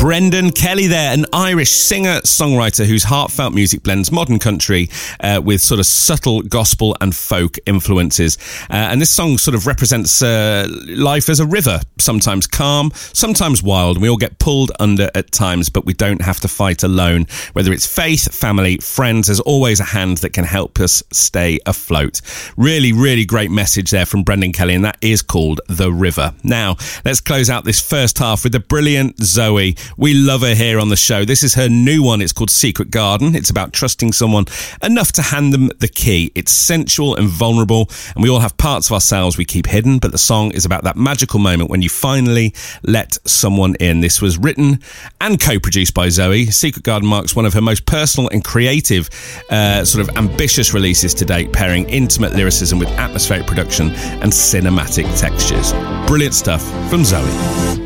Brendan Kelly there, an Irish singer-songwriter whose heartfelt music blends modern country with sort of subtle gospel and folk influences. And this song sort of represents life as a river, sometimes calm, sometimes wild. We all get pulled under at times, but we don't have to fight alone. Whether it's faith, family, friends, there's always a hand that can help us stay afloat. Really, really great message there from Brendan Kelly, and that is called The River. Now, let's close out this first half with the brilliant Zoe. We love her here on the show. This is her new one. It's called Secret Garden. It's about trusting someone enough to hand them the key. It's sensual and vulnerable, and we all have parts of ourselves we keep hidden, but the song is about that magical moment when you finally let someone in. This was written and co-produced by Zoe. Secret Garden marks one of her most personal and creative, sort of ambitious releases to date, pairing intimate lyricism with atmospheric production and cinematic textures. Brilliant stuff from Zoe.